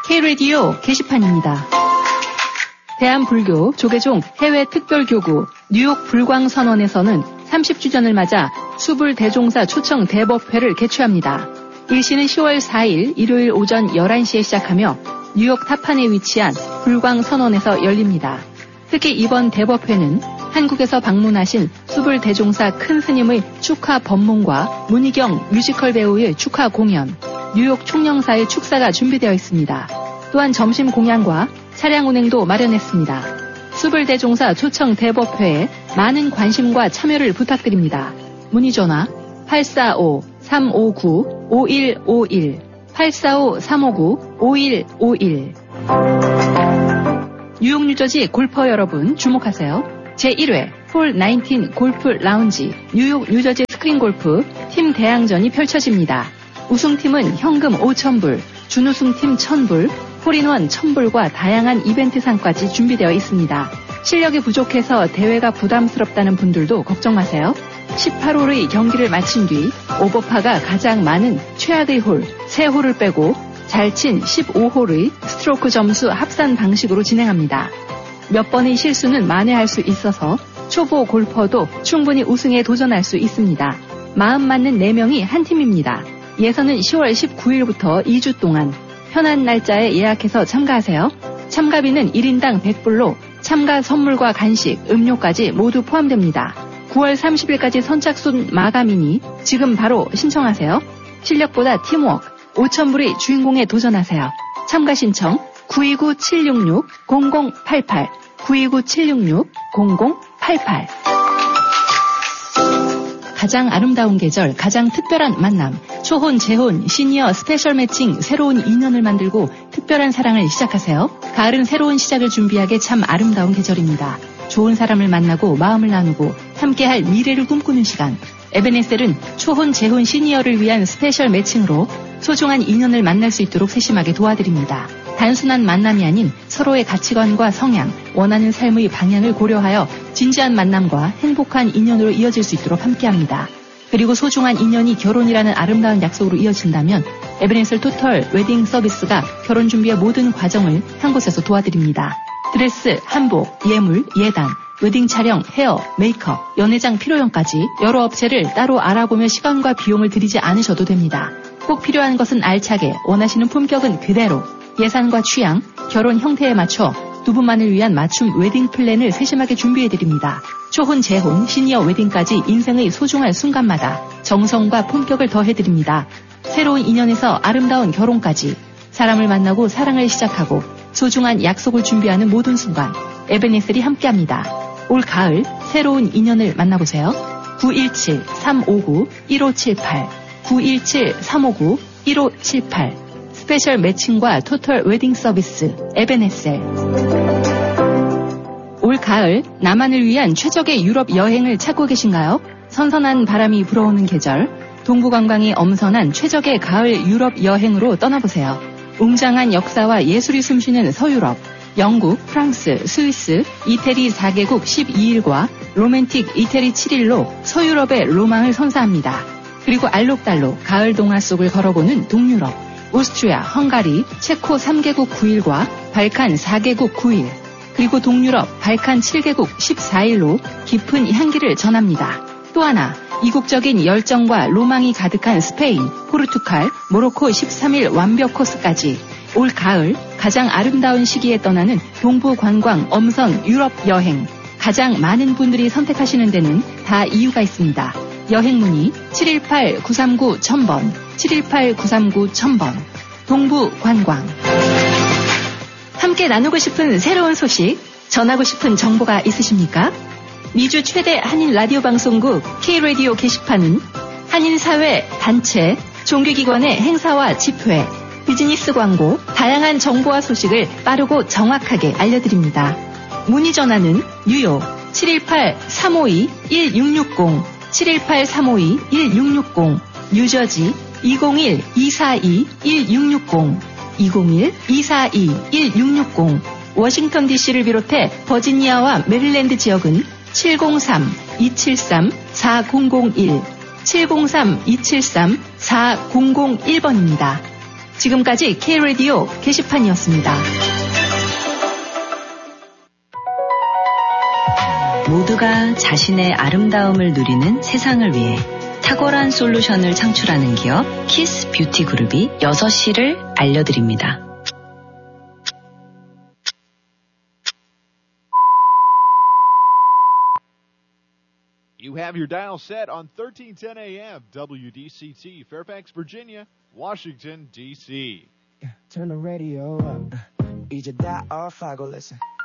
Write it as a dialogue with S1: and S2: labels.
S1: K-라디오 게시판입니다. 대한불교 조계종 해외 특별교구 뉴욕 불광선언에서는 30주년을 맞아 수불대종사 초청 대법회를 개최합니다. 일시는 10월 4일 일요일 오전 11시에 시작하며 뉴욕 타판에 위치한 불광선언에서 열립니다. 특히 이번 대법회는 한국에서 방문하신 수불대종사 큰 스님의 축하 법문과 문희경 뮤지컬 배우의 축하 공연, 뉴욕 총영사의 축사가 준비되어 있습니다. 또한 점심 공양과 차량 운행도 마련했습니다. 수불대종사 초청 대법회에 많은 관심과 참여를 부탁드립니다. 문의 전화 845-359-5151 845-359-5151 뉴욕 뉴저지 골퍼 여러분 주목하세요. 제1회 홀 19 골프 라운지 뉴욕 뉴저지 스크린 골프 팀 대항전이 펼쳐집니다. 우승팀은 현금 5,000불, 준우승팀 1,000불, 홀인원 1,000불과 다양한 이벤트상까지 준비되어 있습니다. 실력이 부족해서 대회가 부담스럽다는 분들도 걱정 마세요. 18홀의 경기를 마친 뒤 오버파가 가장 많은 최하의 홀 3홀을 빼고 잘 친 15홀의 스트로크 점수 합산 방식으로 진행합니다. 몇 번의 실수는 만회할 수 있어서 초보 골퍼도 충분히 우승에 도전할 수 있습니다. 마음 맞는 4명이 한 팀입니다. 예선은 10월 19일부터 2주 동안 편한 날짜에 예약해서 참가하세요. 참가비는 1인당 100불로 참가 선물과 간식, 음료까지 모두 포함됩니다. 9월 30일까지 선착순 마감이니 지금 바로 신청하세요. 실력보다 팀워크, 5,000불의 주인공에 도전하세요. 참가 신청 929-766-0088 929-766-0088 가장 아름다운 계절, 가장 특별한 만남, 초혼, 재혼, 시니어 스페셜 매칭, 새로운 인연을 만들고 특별한 사랑을 시작하세요. 가을은 새로운 시작을 준비하기에 참 아름다운 계절입니다. 좋은 사람을 만나고 마음을 나누고 함께할 미래를 꿈꾸는 시간. 에베네셀은 초혼, 재혼, 시니어를 위한 스페셜 매칭으로 소중한 인연을 만날 수 있도록 세심하게 도와드립니다. 단순한 만남이 아닌 서로의 가치관과 성향, 원하는 삶의 방향을 고려하여 진지한 만남과 행복한 인연으로 이어질 수 있도록 함께합니다. 그리고 소중한 인연이 결혼이라는 아름다운 약속으로 이어진다면 에베네셀 토털 웨딩 서비스가 결혼 준비의 모든 과정을 한 곳에서 도와드립니다. 드레스, 한복, 예물, 예단, 웨딩 촬영, 헤어, 메이크업, 연회장 필요형까지 여러 업체를 따로 알아보며 시간과 비용을 들이지 않으셔도 됩니다. 꼭 필요한 것은 알차게, 원하시는 품격은 그대로, 예산과 취향, 결혼 형태에 맞춰 두 분만을 위한 맞춤 웨딩 플랜을 세심하게 준비해드립니다. 초혼, 재혼, 시니어 웨딩까지 인생의 소중한 순간마다 정성과 품격을 더해드립니다. 새로운 인연에서 아름다운 결혼까지 사람을 만나고 사랑을 시작하고 소중한 약속을 준비하는 모든 순간 에베네셀이 함께합니다. 올 가을 새로운 인연을 만나보세요. 917-359-1578 917-359-1578 스페셜 매칭과 토털 웨딩 서비스 에베네셀. 올 가을 나만을 위한 최적의 유럽 여행을 찾고 계신가요? 선선한 바람이 불어오는 계절, 동부 관광이 엄선한 최적의 가을 유럽 여행으로 떠나보세요. 웅장한 역사와 예술이 숨쉬는 서유럽, 영국, 프랑스, 스위스, 이태리 4개국 12일과 로맨틱 이태리 7일로 서유럽의 로망을 선사합니다. 그리고 알록달록 가을 동화 속을 걸어보는 동유럽, 오스트리아, 헝가리, 체코 3개국 9일과 발칸 4개국 9일, 그리고 동유럽, 발칸 7개국 14일로 깊은 향기를 전합니다. 또 하나, 이국적인 열정과 로망이 가득한 스페인, 포르투갈, 모로코 13일 완벽 코스까지 올 가을 가장 아름다운 시기에 떠나는 동부 관광 엄선 유럽 여행. 가장 많은 분들이 선택하시는 데는 다 이유가 있습니다. 여행 문의 718-939-1000번, 718-939-1000번. 동부 관광. 함께 나누고 싶은 새로운 소식, 전하고 싶은 정보가 있으십니까? 미주 최대 한인 라디오 방송국 K-라디오 게시판은 한인사회, 단체, 종교기관의 행사와 집회, 비즈니스 광고, 다양한 정보와 소식을 빠르고 정확하게 알려드립니다. 문의 전화는 뉴욕 718-352-1660, 718-352-1660, 뉴저지 201-242-1660, 201-242-1660, 워싱턴 DC를 비롯해 버지니아와 메릴랜드 지역은 703-273-4001, 703-273-4001번입니다. 지금까지 K-라디오 게시판이었습니다. 모두가 자신의 아름다움을 누리는 세상을 위해 탁월한 솔루션을 창출하는 기업 키스 뷰티 그룹이 6시를 알려드립니다.
S2: You have your dial set on 1310 AM, WDCT, Fairfax, Virginia, Washington, D.C.
S3: Turn the radio up. 이제 다 off 하고 listen.